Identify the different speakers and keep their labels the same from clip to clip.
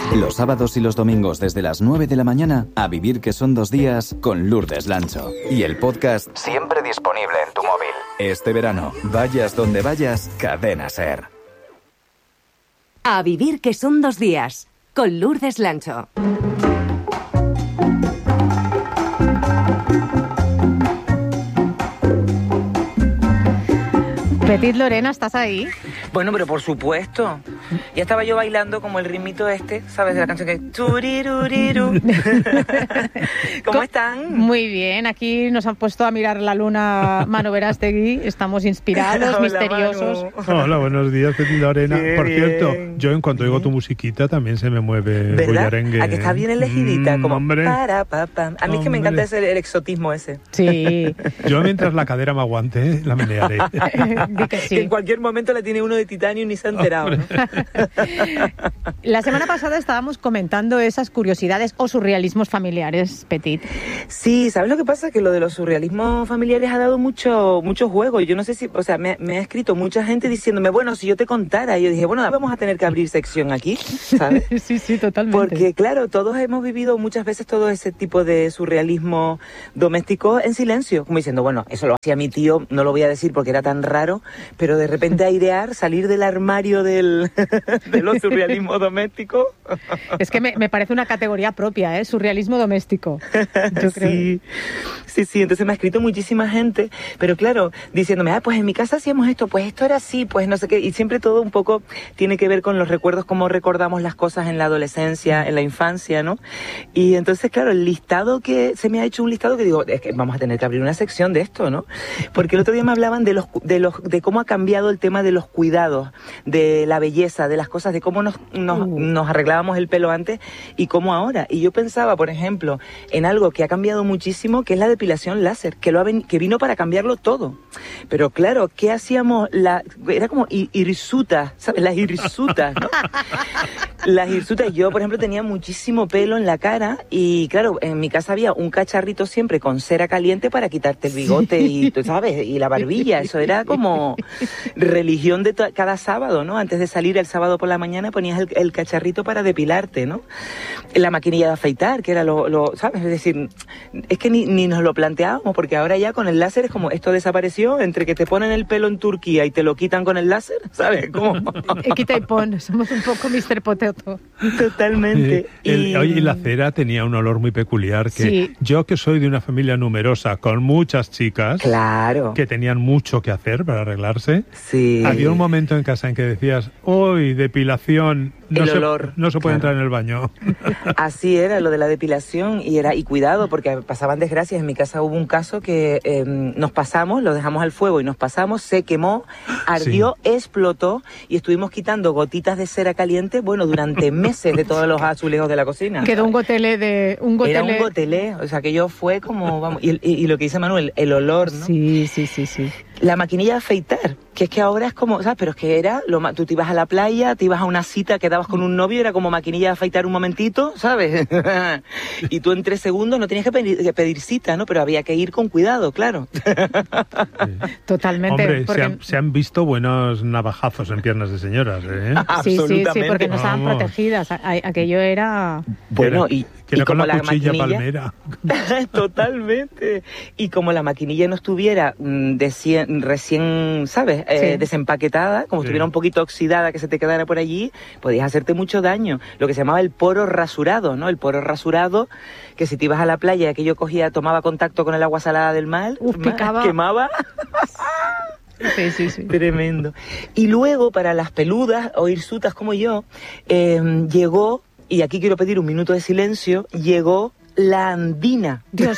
Speaker 1: Los sábados y los domingos desde las 9 de la mañana, A Vivir que son 2 días con Lourdes Lancho. Y el podcast siempre disponible en tu móvil. Este verano, vayas donde vayas, Cadena SER.
Speaker 2: A Vivir que son 2 días con Lourdes Lancho.
Speaker 3: Petit Lorena, ¿estás ahí?
Speaker 4: Bueno, pero por supuesto. Ya estaba yo bailando como el ritmito ¿sabes? De la canción que... Turiruriru. ¿Cómo están?
Speaker 3: Muy bien. Aquí nos han puesto a mirar la luna Manu Verástegui. Estamos inspirados,
Speaker 4: Hola,
Speaker 3: misteriosos.
Speaker 5: Manu. Hola, buenos días, Petit Lorena.
Speaker 4: Qué
Speaker 5: por
Speaker 4: bien.
Speaker 5: cierto, yo en cuanto oigo tu musiquita también se me mueve bullarengue.
Speaker 4: ¿A que está bien elegidita? Como
Speaker 5: hombre.
Speaker 4: para, pa, pa. A mí es que me encanta el exotismo ese.
Speaker 3: Sí.
Speaker 5: Yo mientras la cadera me aguante, la menearé.
Speaker 3: Di que sí.
Speaker 4: Que en cualquier momento la tiene uno de titanio y ni se ha enterado, ¿no?
Speaker 3: La semana pasada estábamos comentando esas curiosidades o surrealismos familiares, Petit.
Speaker 4: Sí, ¿sabes lo que pasa? Que lo de los surrealismos familiares ha dado mucho juego. Yo no sé si, o sea, me ha escrito mucha gente diciéndome, bueno, si yo te contara. Y yo dije, bueno, vamos a tener que abrir sección aquí, ¿sabes?
Speaker 3: Sí, totalmente.
Speaker 4: Porque, claro, todos hemos vivido muchas veces todo ese tipo de surrealismo doméstico en silencio. Como diciendo, bueno, eso lo hacía mi tío, no lo voy a decir porque era tan raro, pero de repente airear, salir del armario de los surrealismos domésticos.
Speaker 3: Es que me parece una categoría propia, ¿eh? Surrealismo doméstico. Yo creo.
Speaker 4: Sí, entonces me ha escrito muchísima gente, pero claro, diciéndome, pues en mi casa hacíamos esto, pues esto era así, pues no sé qué, y siempre todo un poco tiene que ver con los recuerdos, cómo recordamos las cosas en la adolescencia, en la infancia, ¿no? Y entonces, claro, el listado que se me ha hecho un listado que digo, es que vamos a tener que abrir una sección de esto, ¿no? Porque el otro día me hablaban de cómo ha cambiado el tema de los cuidados, de la belleza, de las cosas, de cómo nos arreglábamos el pelo antes y cómo ahora. Y yo pensaba, por ejemplo, en algo que ha cambiado muchísimo, que es la depilación láser, que vino para cambiarlo todo. Pero claro, ¿qué hacíamos? Era como hirsutas, ¿sabes? Las hirsutas, ¿no? Las hirsutas. Yo, por ejemplo, tenía muchísimo pelo en la cara y, claro, en mi casa había un cacharrito siempre con cera caliente para quitarte el bigote y, tú sabes, y la barbilla. Eso era como religión de cada sábado, ¿no? Antes de salir el sábado por la mañana ponías el cacharrito para depilarte, ¿no? La maquinilla de afeitar, que era ¿sabes? Es decir, es que ni nos lo planteábamos, porque ahora ya con el láser es como, esto desapareció, entre que te ponen el pelo en Turquía y te lo quitan con el láser, ¿sabes? Como...
Speaker 3: Quita y pon, somos un poco Mr. Potato.
Speaker 4: Totalmente.
Speaker 5: Y la cera tenía un olor muy peculiar, que
Speaker 3: sí.
Speaker 5: Yo que soy de una familia numerosa, con muchas chicas,
Speaker 4: claro,
Speaker 5: que tenían mucho que hacer para arreglarse,
Speaker 4: sí.
Speaker 5: Había un momento en casa en que decías, hoy depilación, no se puede entrar en el baño.
Speaker 4: Así era lo de la depilación y cuidado, porque pasaban desgracias. En mi casa hubo un caso que nos pasamos, lo dejamos al fuego y nos pasamos, se quemó, ardió, sí. Explotó y estuvimos quitando gotitas de cera caliente, bueno, durante meses de todos los azulejos de la cocina.
Speaker 3: Quedó un gotelé. Era
Speaker 4: un gotelé, o sea, que yo fue como, vamos, y lo que dice Manuel, el olor, ¿no?
Speaker 3: Sí.
Speaker 4: La maquinilla de afeitar, que es que ahora es como, ¿sabes? Pero es que era, tú te ibas a la playa, te ibas a una cita, quedabas con un novio, era como maquinilla de afeitar un momentito, ¿sabes? Y tú en 3 segundos no tenías que pedir cita, ¿no? Pero había que ir con cuidado, claro.
Speaker 3: Totalmente.
Speaker 5: Hombre,
Speaker 3: porque...
Speaker 5: se han visto buenos navajazos en piernas de señoras, ¿eh?
Speaker 3: Sí, porque no estaban protegidas. Aquello era...
Speaker 4: Bueno, y
Speaker 5: con
Speaker 4: como
Speaker 5: la cuchilla
Speaker 4: maquinilla,
Speaker 5: palmera.
Speaker 4: Totalmente. Y como la maquinilla no estuviera recién, ¿sabes?
Speaker 3: Sí.
Speaker 4: Desempaquetada, como estuviera un poquito oxidada, que se te quedara por allí, podías hacerte mucho daño. Lo que se llamaba el poro rasurado, ¿no? El poro rasurado, que si te ibas a la playa y aquello tomaba contacto con el agua salada del mar,
Speaker 3: picaba.
Speaker 4: Quemaba.
Speaker 3: Sí.
Speaker 4: Tremendo. Y luego, para las peludas o hirsutas como yo, llegó, y aquí quiero pedir un minuto de silencio, llegó la andina.
Speaker 3: Dios.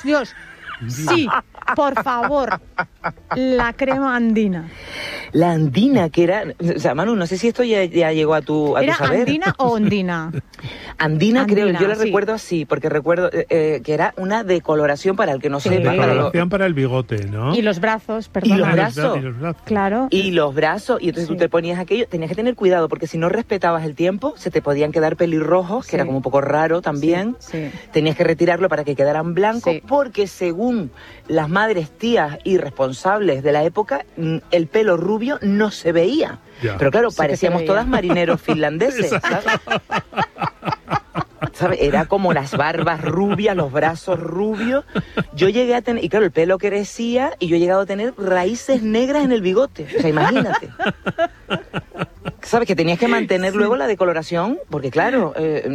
Speaker 3: Sí, por favor. La crema andina.
Speaker 4: La andina, que era... O sea, Manu, no sé si esto ya llegó a tu saber.
Speaker 3: ¿Era andina o ondina?
Speaker 4: Andina, creo, yo la
Speaker 3: sí.
Speaker 4: recuerdo así, porque recuerdo que era una decoloración, para el que no sepa.
Speaker 5: Decoloración para el bigote, ¿no?
Speaker 3: Y los brazos, perdón.
Speaker 4: Y los brazos.
Speaker 3: Claro.
Speaker 4: Y los brazos, y entonces tú te ponías aquello, tenías que tener cuidado, porque si no respetabas el tiempo, se te podían quedar pelirrojos, que era como un poco raro también.
Speaker 3: Sí.
Speaker 4: Tenías que retirarlo para que quedaran blancos,
Speaker 3: Sí.
Speaker 4: porque según las madres, tías y responsables de la época, el pelo rubio no se veía.
Speaker 5: Ya.
Speaker 4: Pero claro,
Speaker 3: Sí,
Speaker 4: parecíamos
Speaker 3: que se veía.
Speaker 4: todas marineros finlandeses, ¿sabes? ¿sabes? Era como las barbas rubias, los brazos rubios. Yo llegué a tener, y claro, el pelo crecía y yo he llegado a tener raíces negras en el bigote. O sea, imagínate. ¿Sabes? Que tenías que mantener luego la decoloración, porque claro,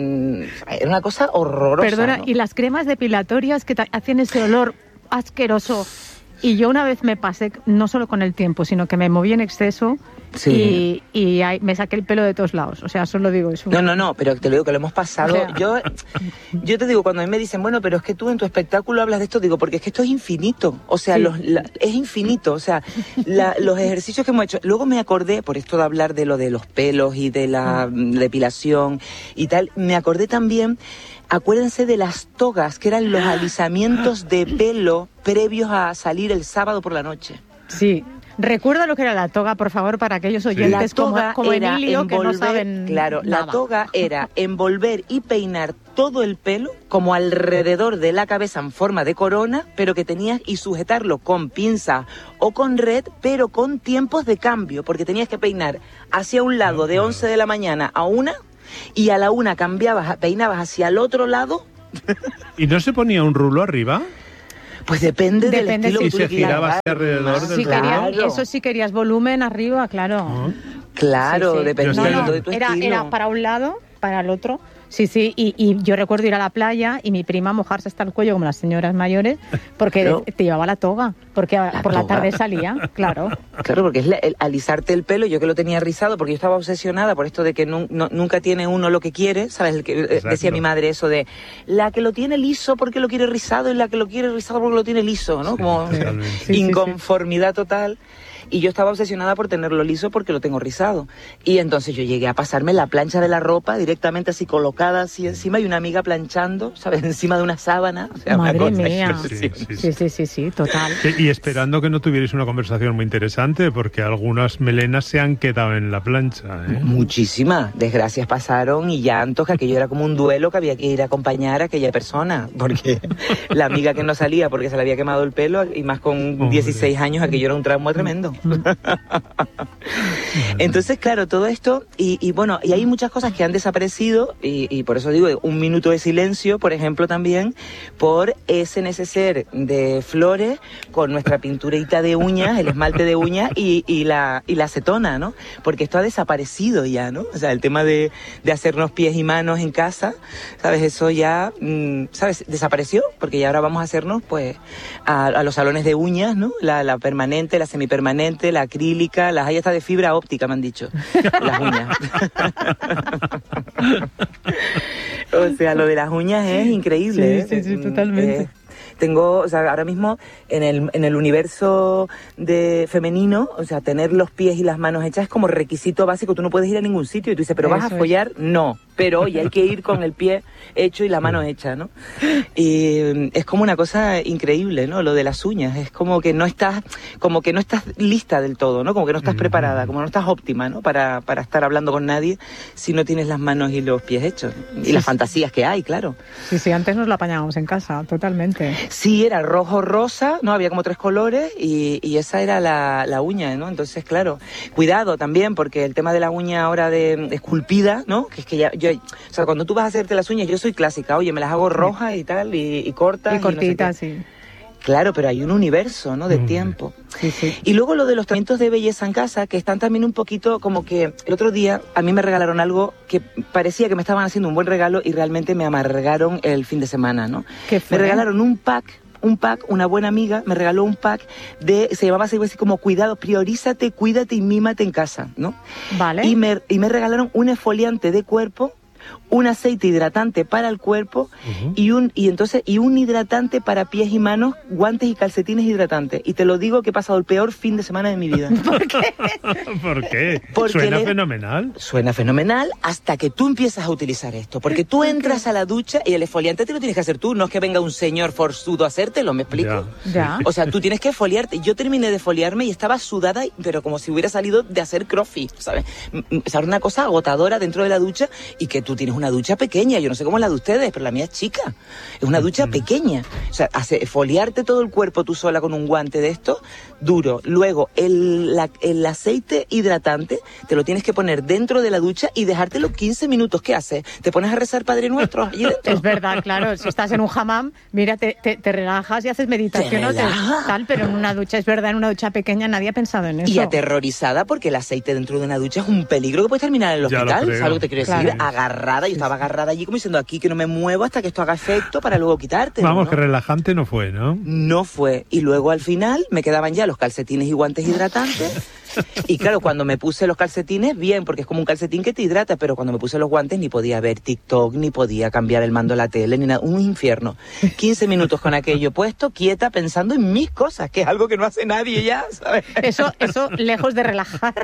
Speaker 4: era una cosa horrorosa.
Speaker 3: Perdona,
Speaker 4: ¿no?
Speaker 3: y las cremas depilatorias que hacen ese olor asqueroso. Y yo una vez me pasé, no solo con el tiempo, sino que me moví en exceso y me saqué el pelo de todos lados. O sea, solo digo eso.
Speaker 4: No, pero te lo digo que lo hemos pasado. O sea, yo te digo, cuando a mí me dicen, bueno, pero es que tú en tu espectáculo hablas de esto, digo, porque es que esto es infinito. O sea, es infinito. O sea, los ejercicios que hemos hecho. Luego me acordé, por esto de hablar de lo de los pelos y de la depilación y tal, me acordé también. Acuérdense de las togas, que eran los alisamientos de pelo previos a salir el sábado por la noche.
Speaker 3: Sí. Recuerda lo que era la toga, por favor, para aquellos oyentes como Emilio, que no saben
Speaker 4: Claro,
Speaker 3: nada.
Speaker 4: La toga era envolver y peinar todo el pelo como alrededor de la cabeza en forma de corona, pero que tenías y sujetarlo con pinza o con red, pero con tiempos de cambio, porque tenías que peinar hacia un lado de 11 de la mañana a 1, y a la 1 peinabas hacia el otro lado.
Speaker 5: ¿Y no se ponía un rulo arriba?
Speaker 4: Pues depende del estilo que
Speaker 5: tú le quieras. Y se giraba hacia alrededor del
Speaker 3: rulo. Eso sí querías volumen arriba, claro.
Speaker 4: Claro, sí. Dependiendo de tu estilo.
Speaker 3: Era para un lado, para el otro. Sí, y yo recuerdo ir a la playa y mi prima mojarse hasta el cuello como las señoras mayores porque te llevaba la toga, porque por la tarde salía, claro.
Speaker 4: Claro, porque es el alisarte el pelo, yo que lo tenía rizado, porque yo estaba obsesionada por esto de que nunca tiene uno lo que quiere, ¿sabes? El que decía mi madre eso de la que lo tiene liso porque lo quiere rizado y la que lo quiere rizado porque lo tiene liso, ¿no? Como inconformidad total. Y yo estaba obsesionada por tenerlo liso porque lo tengo rizado. Y entonces yo llegué a pasarme la plancha de la ropa directamente así colocada así encima y una amiga planchando, ¿sabes? Encima de una sábana. O sea,
Speaker 3: madre
Speaker 4: una cosa
Speaker 3: mía. Sí, total.
Speaker 5: Y esperando que no tuvierais una conversación muy interesante porque algunas melenas se han quedado en la plancha, ¿eh?
Speaker 4: Muchísimas desgracias pasaron y llantos, que aquello era como un duelo que había que ir a acompañar a aquella persona. Porque la amiga que no salía porque se le había quemado el pelo y más con 16 años, aquello era un trauma tremendo. Entonces, claro, todo esto y bueno, y hay muchas cosas que han desaparecido y por eso digo, un minuto de silencio, por ejemplo, también por ese neceser de flores con nuestra pinturita de uñas, el esmalte de uñas y la acetona, ¿no? Porque esto ha desaparecido ya, ¿no? O sea, el tema de hacernos pies y manos en casa, ¿sabes? Eso ya, ¿sabes? Desapareció, porque ya ahora vamos a hacernos, pues, a los salones de uñas, ¿no? La permanente, la semipermanente, la acrílica, las hay hasta de fibra óptica, me han dicho, las uñas. O sea, lo de las uñas es increíble.
Speaker 3: Sí, totalmente.
Speaker 4: Tengo, o sea, ahora mismo en el universo de femenino, o sea, tener los pies y las manos hechas es como requisito básico. Tú no puedes ir a ningún sitio y tú dices, ¿pero vas a follar? No. Pero oye, hay que ir con el pie hecho y la mano hecha, ¿no? Y es como una cosa increíble, ¿no? Lo de las uñas. Es como que no estás lista del todo, ¿no? Como que no estás preparada, como no estás óptima, ¿no? Para estar hablando con nadie si no tienes las manos y los pies hechos. Y las fantasías que hay, claro.
Speaker 3: Sí, antes nos la apañábamos en casa, totalmente.
Speaker 4: Sí, era rojo, rosa, ¿no? Había como 3 colores y esa era la uña, ¿no? Entonces, claro, cuidado también, porque el tema de la uña ahora de esculpida, ¿no? Que es que o sea, cuando tú vas a hacerte las uñas, yo soy clásica, oye, me las hago rojas y tal, y cortas.
Speaker 3: Y cortitas,
Speaker 4: sí. Claro, pero hay un universo, ¿no? De tiempo.
Speaker 3: Sí.
Speaker 4: Y luego lo de los tratamientos de belleza en casa, que están también un poquito como que el otro día a mí me regalaron algo que parecía que me estaban haciendo un buen regalo y realmente me amargaron el fin de semana, ¿no?
Speaker 3: ¿Qué fue?
Speaker 4: Me regalaron un pack, una buena amiga me regaló un pack se llamaba así como cuidado, priorízate, cuídate y mímate en casa, ¿no?
Speaker 3: Vale.
Speaker 4: Y me regalaron un exfoliante de cuerpo, un aceite hidratante para el cuerpo y un hidratante para pies y manos, guantes y calcetines hidratantes. Y te lo digo que he pasado el peor fin de semana de mi vida.
Speaker 3: ¿Por qué?
Speaker 5: ¿Por qué?
Speaker 4: Porque
Speaker 5: suena fenomenal.
Speaker 4: Suena fenomenal hasta que tú empiezas a utilizar esto. Porque tú entras a la ducha y el exfoliante te lo tienes que hacer tú. No es que venga un señor forzudo a hacértelo, ¿me explico?
Speaker 3: Ya.
Speaker 4: O sea, tú tienes que exfoliarte. Yo terminé de exfoliarme y estaba sudada, pero como si hubiera salido de hacer crossfit, ¿sabes? O sea, una cosa agotadora dentro de la ducha y que tú tú tienes una ducha pequeña, yo no sé cómo es la de ustedes, pero la mía es chica. Es una ducha pequeña. O sea, foliarte todo el cuerpo tú sola con un guante de esto, duro. Luego, el aceite hidratante te lo tienes que poner dentro de la ducha y dejártelo 15 minutos. ¿Qué haces? ¿Te pones a rezar Padre Nuestro allí dentro?
Speaker 3: Es verdad, claro. Si estás en un hammam, mira, te relajas y haces meditación o tal, pero en una ducha, es verdad, en una ducha pequeña nadie ha pensado en eso.
Speaker 4: Y aterrorizada porque el aceite dentro de una ducha es un peligro que puedes terminar en el hospital. ¿Sabes lo que te quiero decir? Agarrada, yo estaba agarrada allí como diciendo aquí que no me muevo hasta que esto haga efecto para luego quitarte.
Speaker 5: Vamos, ¿no? Que relajante no fue, ¿no?
Speaker 4: No fue. Y luego al final me quedaban ya los calcetines y guantes hidratantes. Y claro, cuando me puse los calcetines, bien, porque es como un calcetín que te hidrata, pero cuando me puse los guantes ni podía ver TikTok, ni podía cambiar el mando de la tele, ni nada. Un infierno. 15 minutos con aquello puesto, quieta, pensando en mis cosas, que es algo que no hace nadie ya, ¿sabes?
Speaker 3: Eso lejos de relajar,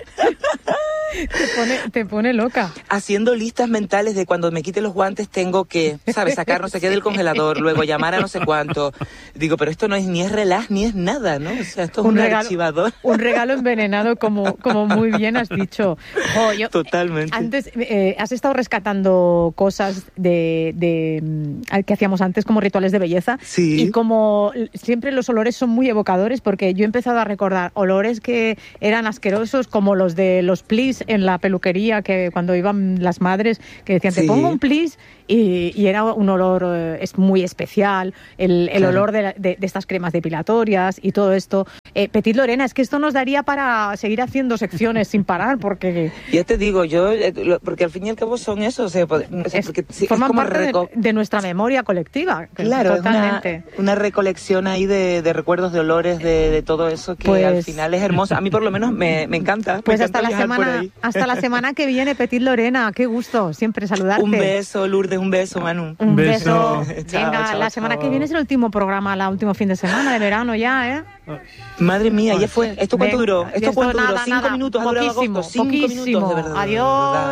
Speaker 3: te pone loca.
Speaker 4: Haciendo listas mentales de cuando me quite los guantes tengo que, ¿sabes? Sacar no sé qué del congelador, luego llamar a no sé cuánto. Digo, pero esto no es ni es relaj ni es nada, ¿no? O sea, esto es un archivador.
Speaker 3: Un regalo envenenado, como muy bien has dicho.
Speaker 4: Totalmente.
Speaker 3: Antes has estado rescatando cosas que hacíamos antes como rituales de belleza.
Speaker 4: Sí.
Speaker 3: Y como siempre los olores son muy evocadores, porque yo he empezado a recordar olores que eran asquerosos, como los de los plis en la peluquería, que cuando iban las madres que decían, te pongo un plis, y era un olor es muy especial, el olor de estas cremas depilatorias y todo esto. Petit Lorena, es que esto nos daría para seguir haciendo secciones sin parar, porque...
Speaker 4: Ya te digo, porque al fin y al cabo son eso, o sea,
Speaker 3: forman parte de nuestra memoria colectiva.
Speaker 4: Claro,
Speaker 3: totalmente.
Speaker 4: Es una recolección ahí de recuerdos, de olores, de todo eso que al final es hermoso. A mí por lo menos me encanta.
Speaker 3: Pues hasta la semana que viene, Petit Lorena, qué gusto siempre saludarte.
Speaker 4: Un beso, Lourdes, un beso, Manu.
Speaker 3: Un beso.
Speaker 4: Chao,
Speaker 3: venga,
Speaker 4: chao,
Speaker 3: la semana
Speaker 4: chao.
Speaker 3: que viene es el último programa, el último fin de semana de verano ya, ¿eh?
Speaker 4: Madre mía, ya fue. ¿Esto cuánto duró? ¿Esto cuánto duró?
Speaker 3: Nada,
Speaker 4: 5 minutos ha durado agosto. 5
Speaker 3: poquísimo.
Speaker 4: minutos, de verdad.
Speaker 3: Adiós.
Speaker 4: De verdad.